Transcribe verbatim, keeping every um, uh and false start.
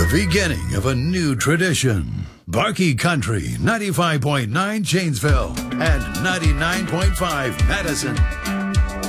beginning of a new tradition. Barky Country, ninety-five point nine Janesville and ninety-nine point five Madison.